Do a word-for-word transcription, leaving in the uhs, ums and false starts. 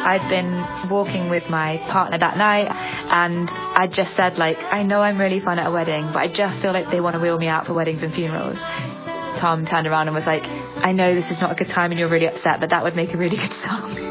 I'd been walking with my partner that night, and I just said, like, I know I'm really fun at a wedding, but I just feel like they want to wheel me out for weddings and funerals. Tom turned around and was like, I know this is not a good time and you're really upset, but that would make a really good song.